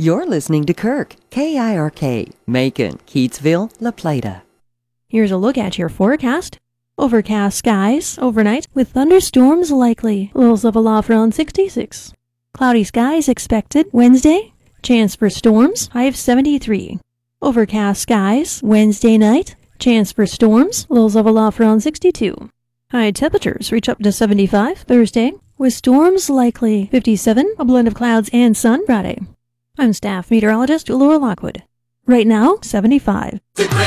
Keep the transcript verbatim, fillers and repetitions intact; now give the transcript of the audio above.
You're listening to Kirk, K I R K, Macon, Keatsville, La Plata. Here's a look at your forecast. Overcast skies overnight with thunderstorms likely. Lows of aloft around sixty-six. Cloudy skies expected Wednesday. Chance for storms, high of seventy-three. Overcast skies Wednesday night. Chance for storms, lows of aloft around sixty-two. High temperatures reach up to seventy-five Thursday, with storms likely fifty-seven, a blend of clouds and sun Friday. I'm staff meteorologist Laura Lockwood. Right now, seventy-five.